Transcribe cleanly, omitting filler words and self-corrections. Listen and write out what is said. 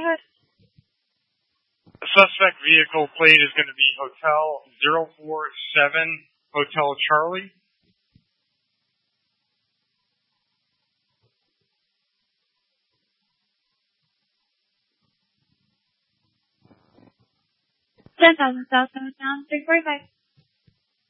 ahead. The suspect vehicle plate is going to be Hotel 047 Hotel Charlie. $10,000 southbound, 345.